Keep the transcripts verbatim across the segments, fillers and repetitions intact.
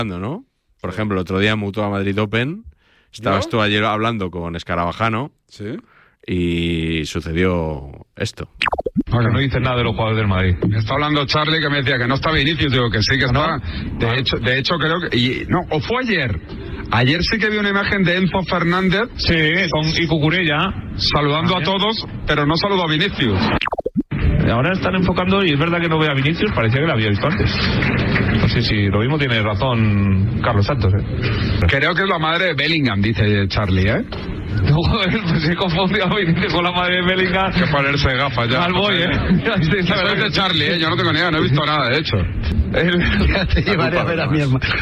¿no? Por sí. ejemplo, el otro día en Mutua Madrid Open, estabas ¿Yo? tú ayer hablando con Escarabajano. Sí. Y sucedió esto. Ahora no dices nada de los jugadores del Madrid. Está hablando Charlie que me decía que no está Vinicius, digo que sí que está. ¿No? De hecho, de hecho creo que y, no, o fue ayer. Ayer sí que vi una imagen de Enzo Fernández. Sí, con y Cucurella saludando ¿Ah, a todos, pero no saludó a Vinicius. Ahora están enfocando y es verdad que no veo a Vinicius, parecía que lo había visto antes. No sé si lo mismo tiene razón Carlos Santos, ¿eh? Creo que es la madre de Bellingham, dice Charlie, ¿eh? No, pues se confundió a Vinicius con la madre de Bellingham. Hay que ponerse gafas ya. Mal voy, ¿eh? La verdad es de Charlie, ¿eh? Yo no tengo ni idea, no he visto nada, de hecho. Ya te llevaré a ver a mi hermano.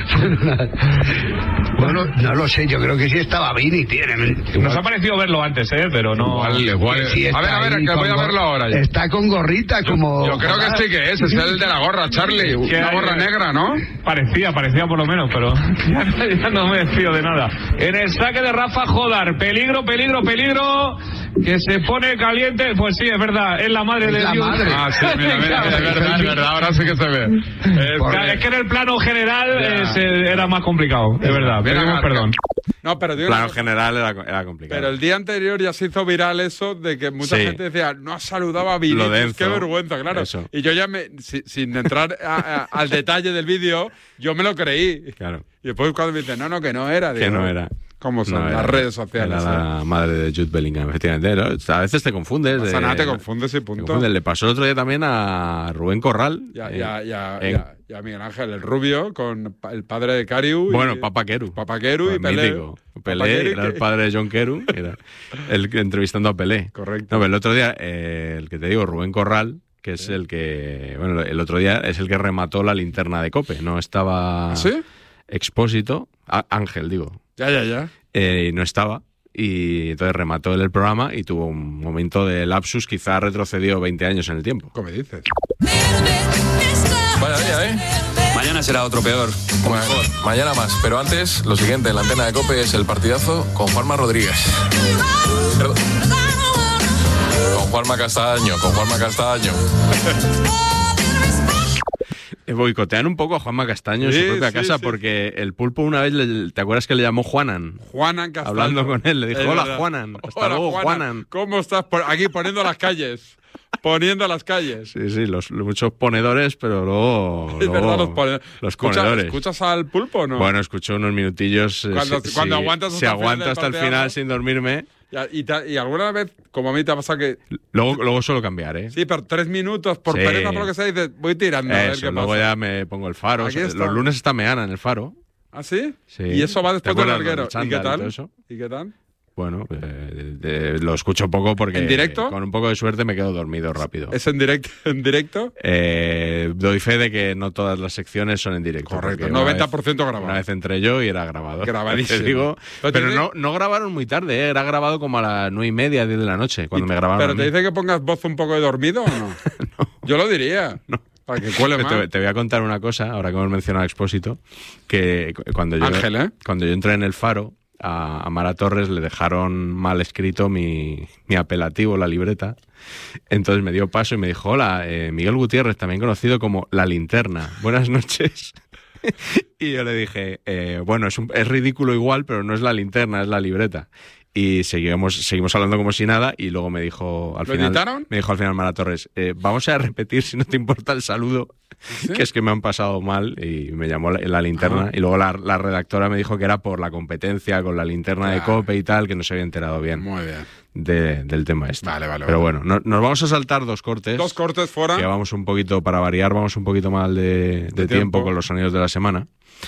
Bueno, no lo sé, yo creo que sí estaba Vini, tiene. Nos ha parecido verlo antes, ¿eh? Pero no... Igual, igual. Sí a ver, a ver, que voy a verlo ahora. Ya. Está con gorrita como... Yo, yo creo que sí que es, es el de la gorra, Charlie. Una gorra negra, ¿no? Parecía, parecía por lo menos, pero ya, ya no me fío de nada. En el saque de Rafa Jodar, peligro, peligro, peligro, que se pone caliente. Pues sí, es verdad, es la madre es de la Dios. Madre. Ah, sí, mira, mira, es verdad, es verdad, ahora sí que se ve. Es, Porque... es que en el plano general eh, se, era más complicado, es verdad, pedimos perdón. No, pero el plano general era, era complicado. Pero el día anterior ya se hizo viral eso de que mucha sí. gente decía, no ha saludado a Vinicius, qué vergüenza, claro. Eso. Y yo ya, me, si, sin entrar a, a, al detalle del vídeo, yo me lo creí. Claro. Y después cuando me dicen, no, no, que no era. Digo, que no era. ¿Cómo son no, las era, redes sociales? Era la ¿eh? madre de Jude Bellingham, efectivamente. ¿No? A veces te confundes. O sea, de, nada, te confundes y punto. Confundes. Le pasó el otro día también a Rubén Corral. Ya, eh, ya, ya, en... ya, ya Miguel Ángel, el rubio, con el padre de Cariu. Bueno, y... Papa Keru. Papa Keru pues y Pelé. Mítico. Pelé era el padre de John Keru, era el entrevistando a Pelé. Correcto. No, pero el otro día, eh, el que te digo, Rubén Corral, que es sí. el que, bueno, el otro día es el que remató la linterna de COPE. No estaba ¿Sí? Expósito, a, Ángel, digo. Ya, ya, ya. Eh, y no estaba. Y entonces remató él el programa y tuvo un momento de lapsus, quizá retrocedió veinte años en el tiempo. ¿Cómo me dices? Vaya día, ¿eh? Mañana será otro peor. Bueno, mañana más. Pero antes, lo siguiente en la antena de COPE es el partidazo con Juanma Rodríguez. Perdón. Con Juanma Castaño, con Juanma Castaño. Boicotean un poco a Juanma Castaño sí, en su propia sí, casa sí. porque el Pulpo una vez, le, ¿te acuerdas que le llamó Juanan? Juanan Castaño. Hablando con él, le dijo, hola verdad. Juanan, hasta hola, luego Juana. Juanan. ¿Cómo estás? Por aquí poniendo las calles. Poniendo las calles. Sí, sí, los, los muchos ponedores, pero luego... Es luego verdad, los, pone... los ¿Escucha, ponedores. ¿Escuchas al Pulpo o no? Bueno, escucho unos minutillos. Cuando, si, cuando si, aguantas hasta si el aguanto final, hasta el final sin dormirme... Y, y, y alguna vez, como a mí te ha pasado que... Luego, luego suelo cambiar, ¿eh? Sí, pero tres minutos, por sí. pereza, por lo que sea, dices, voy tirando eso, a ver qué luego pasa. ya me pongo el faro. O sea, los lunes está Meana en el faro. ¿Ah, sí? Sí. Y eso va después del larguero. ¿Y qué tal? ¿Y, ¿Y qué tal? Bueno, eh, de, lo escucho poco porque... ¿En directo? Con un poco de suerte me quedo dormido rápido. ¿Es en directo? ¿En directo? Eh, doy fe de que no todas las secciones son en directo. Correcto, noventa por ciento vez, grabado. Una vez entré yo y era grabado. Grabadísimo. Te digo, pero pero te no, no grabaron muy tarde, ¿eh? Era grabado como a las nueve y media, diez de la noche, cuando me grabaron. ¿Pero te dice que pongas voz un poco de dormido o no? No. Yo lo diría. No. Para que cuele más. Te, te voy a contar una cosa, ahora que hemos mencionado a Expósito, que cuando yo, Ángel, ¿eh? cuando yo entré en el Faro, a, a Mara Torres le dejaron mal escrito mi, mi apelativo, la libreta. Entonces me dio paso y me dijo, hola, eh, Miguel Gutiérrez, también conocido como La Linterna. Buenas noches. Y yo le dije, eh, bueno, es, un, es ridículo igual, pero no es la linterna, es la libreta. Y seguimos, seguimos hablando como si nada y luego me dijo al ¿Lo final editaron? Me dijo al final Mara Torres, eh, vamos a repetir si no te importa el saludo, ¿sí? Que es que me han pasado mal y me llamó la, la linterna. Ajá. Y luego la, la redactora me dijo que era por la competencia con la linterna claro. de COPE y tal, que no se había enterado bien. Muy bien. De, del tema este. Vale, vale. Pero vale. bueno, no, nos vamos a saltar dos cortes. Dos cortes fuera. Que vamos un poquito, para variar, vamos un poquito mal de, de, de tiempo. tiempo con los sonidos de la semana.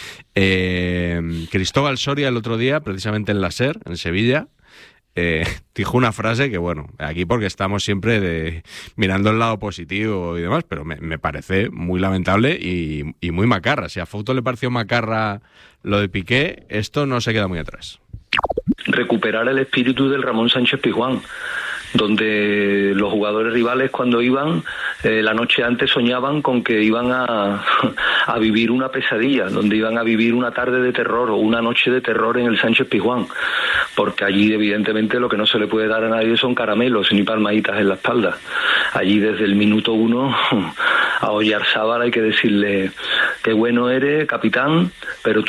Eh, Cristóbal Soria el otro día, precisamente en la SER, en Sevilla, eh, dijo una frase que, bueno, aquí porque estamos siempre de, mirando el lado positivo y demás, pero me, me parece muy lamentable y, y muy macarra. Si a Fouto le pareció macarra lo de Piqué, esto no se queda muy atrás. Recuperar el espíritu del Ramón Sánchez Pizjuán, donde los jugadores rivales cuando iban, eh, la noche antes soñaban con que iban a, a vivir una pesadilla, donde iban a vivir una tarde de terror o una noche de terror en el Sánchez Pizjuán, porque allí evidentemente lo que no se le puede dar a nadie son caramelos ni palmaditas en la espalda. Allí desde el minuto uno a Oyarzábal hay que decirle, qué bueno eres, capitán, pero tú